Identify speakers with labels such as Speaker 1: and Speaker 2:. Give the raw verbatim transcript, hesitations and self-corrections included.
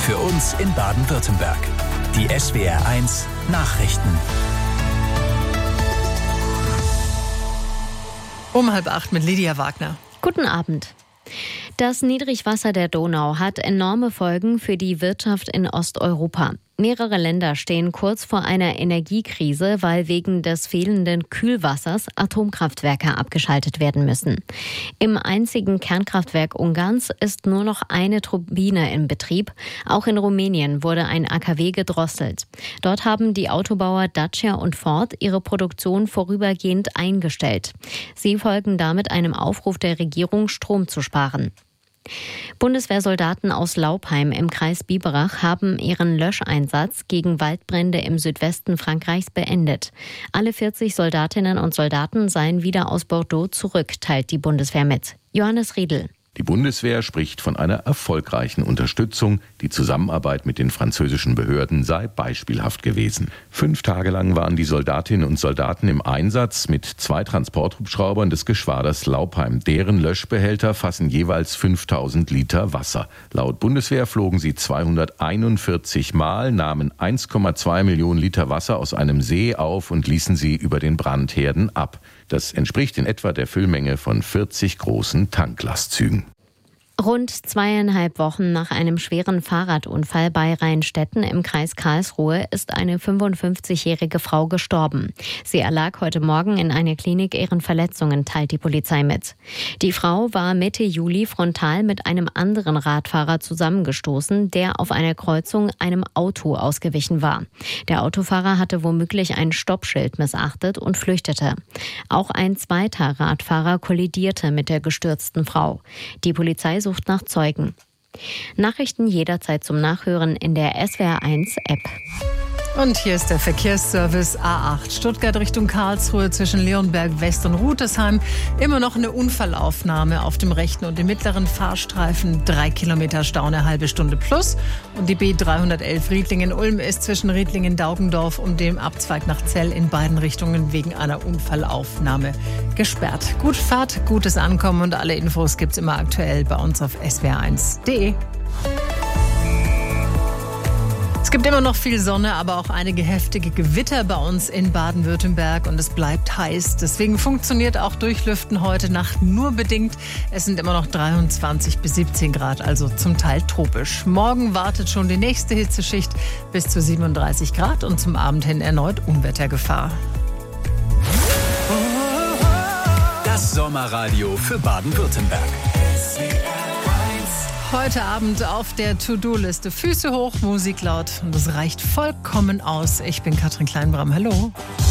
Speaker 1: Für uns in Baden-Württemberg. Die S W R eins Nachrichten.
Speaker 2: Um halb acht mit Lydia Wagner.
Speaker 3: Guten Abend. Das Niedrigwasser der Donau hat enorme Folgen für die Wirtschaft in Osteuropa. Mehrere Länder stehen kurz vor einer Energiekrise, weil wegen des fehlenden Kühlwassers Atomkraftwerke abgeschaltet werden müssen. Im einzigen Kernkraftwerk Ungarns ist nur noch eine Turbine in Betrieb. Auch in Rumänien wurde ein A K W gedrosselt. Dort haben die Autobauer Dacia und Ford ihre Produktion vorübergehend eingestellt. Sie folgen damit einem Aufruf der Regierung, Strom zu sparen. Bundeswehrsoldaten aus Laupheim im Kreis Biberach haben ihren Löscheinsatz gegen Waldbrände im Südwesten Frankreichs beendet. Alle vierzig Soldatinnen und Soldaten seien wieder aus Bordeaux zurück, teilt die Bundeswehr mit. Johannes Riedl.
Speaker 4: Die Bundeswehr spricht von einer erfolgreichen Unterstützung. Die Zusammenarbeit mit den französischen Behörden sei beispielhaft gewesen. Fünf Tage lang waren die Soldatinnen und Soldaten im Einsatz mit zwei Transporthubschraubern des Geschwaders Laupheim. Deren Löschbehälter fassen jeweils fünftausend Liter Wasser. Laut Bundeswehr flogen sie zweihunderteinundvierzig Mal, nahmen eins Komma zwei Millionen Liter Wasser aus einem See auf und ließen sie über den Brandherden ab. Das entspricht in etwa der Füllmenge von vierzig großen Tanklastzügen.
Speaker 3: Rund zweieinhalb Wochen nach einem schweren Fahrradunfall bei Rheinstetten im Kreis Karlsruhe ist eine fünfundfünfzigjährige Frau gestorben. Sie erlag heute Morgen in einer Klinik ihren Verletzungen, teilt die Polizei mit. Die Frau war Mitte Juli frontal mit einem anderen Radfahrer zusammengestoßen, der auf einer Kreuzung einem Auto ausgewichen war. Der Autofahrer hatte womöglich ein Stoppschild missachtet und flüchtete. Auch ein zweiter Radfahrer kollidierte mit der gestürzten Frau. Die Polizei sucht nach Zeugen. Nachrichten jederzeit zum Nachhören in der S W R eins App.
Speaker 2: Und hier ist der Verkehrsservice A acht. Stuttgart Richtung Karlsruhe zwischen Leonberg West und Rutesheim. Immer noch eine Unfallaufnahme auf dem rechten und dem mittleren Fahrstreifen. Drei Kilometer Stau, eine halbe Stunde plus. Und die B dreihundertelf Riedlingen-Ulm ist zwischen Riedlingen-Daugendorf und dem Abzweig nach Zell in beiden Richtungen wegen einer Unfallaufnahme gesperrt. Gute Fahrt, gutes Ankommen und alle Infos gibt's immer aktuell bei uns auf S W R eins punkt de. Es gibt immer noch viel Sonne, aber auch einige heftige Gewitter bei uns in Baden-Württemberg und es bleibt heiß. Deswegen funktioniert auch Durchlüften heute Nacht nur bedingt. Es sind immer noch dreiundzwanzig bis siebzehn Grad, also zum Teil tropisch. Morgen wartet schon die nächste Hitzeschicht bis zu siebenunddreißig Grad und zum Abend hin erneut Unwettergefahr.
Speaker 1: Das Sommerradio für Baden-Württemberg.
Speaker 2: Heute Abend auf der To-Do-Liste. Füße hoch, Musik laut und das reicht vollkommen aus. Ich bin Katrin Kleinbram. Hallo.